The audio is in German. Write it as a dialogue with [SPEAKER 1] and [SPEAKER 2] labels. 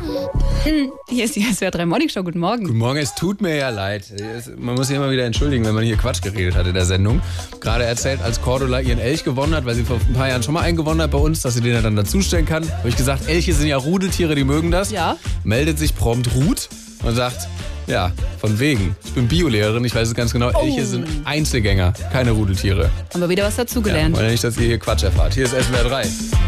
[SPEAKER 1] Hier ist die SWR 3 Morning Show. Guten Morgen.
[SPEAKER 2] Guten Morgen, es tut mir ja leid. Man muss sich immer wieder entschuldigen, wenn man hier Quatsch geredet hat in der Sendung. Gerade erzählt, als Cordula ihren Elch gewonnen hat, weil sie vor ein paar Jahren schon mal einen gewonnen hat bei uns, dass sie den ja dann dazustellen kann. Habe ich gesagt, Elche sind ja Rudeltiere, die mögen das.
[SPEAKER 1] Ja.
[SPEAKER 2] Meldet sich prompt Ruth und sagt, ja, von wegen. Ich bin Biolehrerin, ich weiß es ganz genau. Elche sind Einzelgänger, keine Rudeltiere.
[SPEAKER 1] Haben wir wieder was dazugelernt.
[SPEAKER 2] Ja, wollen ja nicht, dass ihr hier Quatsch erfahrt. Hier ist SWR 3.